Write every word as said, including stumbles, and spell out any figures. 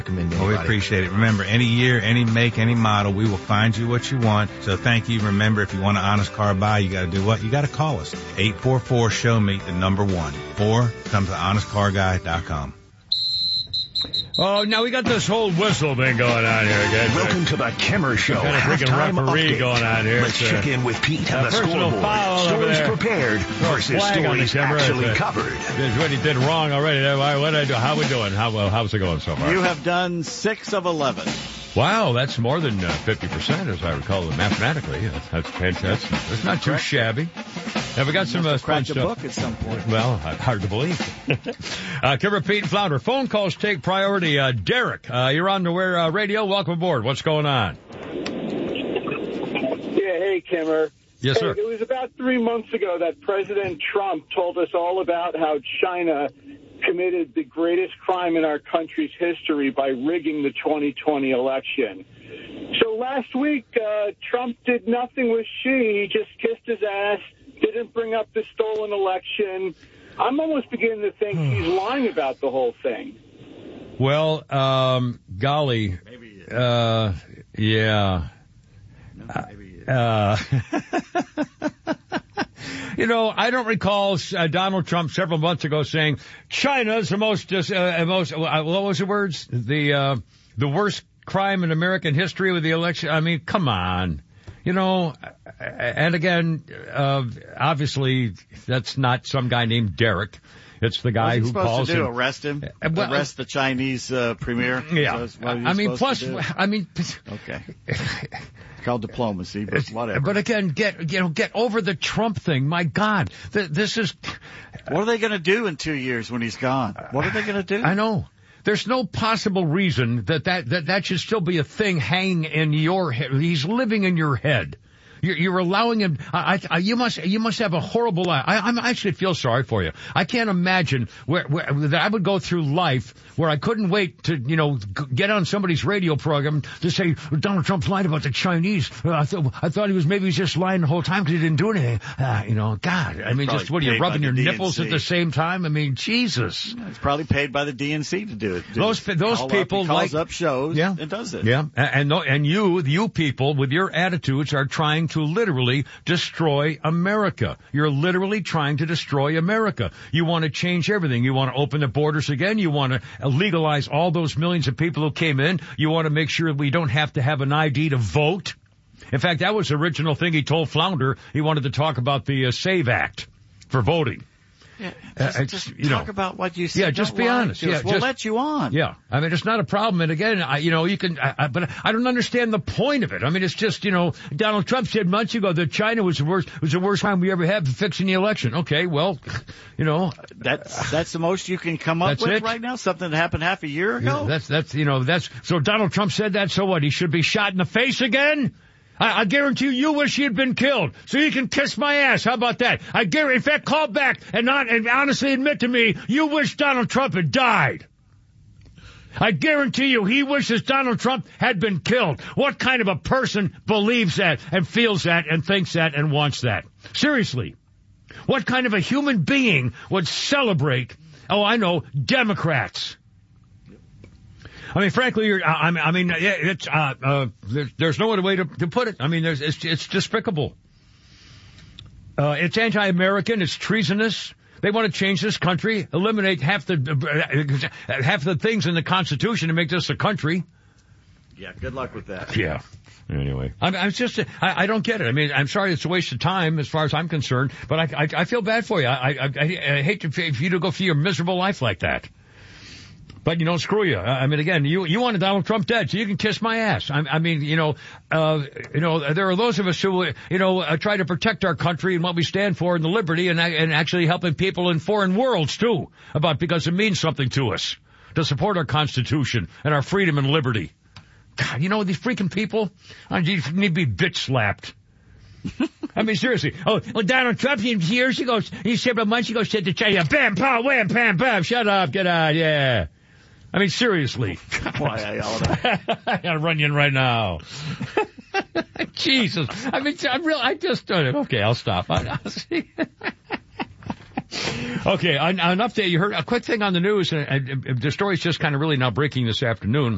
recommend Well, we appreciate it. Remember, any year, any make, any model, we will find you what you want. So thank you. Remember, if you want an honest car buy, you got to do what? You got to call us. eight four four, show me, the number one. Or come to honest car guy dot com. Oh, now we got this whole whistle thing going on here again. Welcome to the Kimmer Show. Kind of freaking referee update. going on here. Let's it's, uh, check in with Pete on the personal scoreboard. foul over Stories there. prepared versus stories actually uh, covered. That's what he did wrong already. What did I do? How we doing? How uh, how's it going so far? You have done six of eleven. Wow, that's more than uh, fifty percent, as I recall, mathematically. That's, that's fantastic. That's not too shabby. Have we got some uh, fun Cracked a stuff? book at some point. Well, hard to believe. uh, Kimmer, Pete, and Flounder. Phone calls take priority. Uh, Derek, uh, you're on the Wear uh, Radio. Welcome aboard. What's going on? Yeah, hey, Kimmer. Yes, sir. Hey, it was about three months ago that President Trump told us all about how China committed the greatest crime in our country's history by rigging the twenty twenty election. So last week, uh, Trump did nothing with Xi. He just kissed his ass, didn't bring up the stolen election. I'm almost beginning to think he's lying about the whole thing. Well, um, golly, uh, yeah. Uh, you know, I don't recall uh, Donald Trump several months ago saying China's the most, uh, most. Uh, what was the words? The uh, the worst crime in American history with the election. I mean, come on. You know, and again, uh, obviously, that's not some guy named Derek. It's the guy What's he who supposed calls to do? him. Arrest him? Uh, well, Arrest the Chinese uh, premier? Yeah. So I mean, plus, I mean. Okay. It's called diplomacy, but whatever. But again, get, you know, get over the Trump thing. My God. Th- this is. What are they going to do in two years when he's gone? What are they going to do? I know. There's no possible reason that that, that that should still be a thing hanging in your head. He's living in your head. You're, you're allowing him. I, I, you must. You must have a horrible life. I, I'm I actually feel sorry for you. I can't imagine where, where that I would go through life where I couldn't wait to, you know, get on somebody's radio program to say Donald Trump lied about the Chinese. Uh, I thought I thought he was maybe just lying the whole time because he didn't do anything. Uh, you know, God. I mean, Probably just what are you paid by rubbing the your D N C. nipples at the same time? I mean, Jesus. It's probably paid by the D N C to do it. Those those Call people up, he calls like up shows yeah, and does it. Yeah, and and, and you, you people with your attitudes are trying to literally destroy America. You're literally trying to destroy America. You want to change everything. You want to open the borders again. You want to legalize all those millions of people who came in. You want to make sure we don't have to have an I D to vote. In fact, that was the original thing he told Flounder. He wanted to talk about the uh, SAVE Act for voting. Yeah, just, uh, just you talk know, about what you said. Yeah, just Don't be lie honest. to Yeah, us. We'll just, let you on. Yeah, I mean, it's not a problem. And again, I, you know, you can, I, I, but I don't understand the point of it. I mean, it's just, you know, Donald Trump said months ago that China was the worst, was the worst time we ever had for fixing the election. Okay, well, you know, that's that's the most you can come up That's with it? right now. Something that happened half a year ago. yeah, that's that's you know that's so Donald Trump said that. So what? He should be shot in the face again. I, I guarantee you, you wish he had been killed, so you can kiss my ass. How about that? I guarantee, in fact, call back and not and honestly admit to me you wish Donald Trump had died. I guarantee you, he wishes Donald Trump had been killed. What kind of a person believes that and feels that and thinks that and wants that? Seriously, what kind of a human being would celebrate? Oh, I know, Democrats. I mean, frankly, you're, I, I mean, it's, uh, uh, there's, there's no other way to, to put it. I mean, there's, it's, it's despicable. Uh, it's anti-American. It's treasonous. They want to change this country, eliminate half the, uh, half the things in the Constitution to make this a country. Yeah, good luck with that. Yeah. Anyway, I'm, I'm just, I, I don't get it. I mean, I'm sorry it's a waste of time as far as I'm concerned, but I, I, I feel bad for you. I, I, I, I hate to, for you to go through your miserable life like that. But, you know, screw you. I mean, again, you, you wanted Donald Trump dead, so you can kiss my ass. I, I mean, you know, uh, you know, there are those of us who, you know, uh, try to protect our country and what we stand for and the liberty and, and actually helping people in foreign worlds, too, about because it means something to us to support our Constitution and our freedom and liberty. God, you know, these freaking people, I need to be bitch slapped. I mean, seriously. Oh, well, Donald Trump, years ago, he several months ago said to China, bam, pow, wham, bam, bam, shut up, get out, yeah. I mean, seriously. Why I yelled at I gotta run you in right now. Jesus. I mean, I'm real, I just, uh, okay, I'll stop. I, I'll see. Okay, an, an update. You heard a quick thing on the news, and, and the story's just kind of really now breaking this afternoon.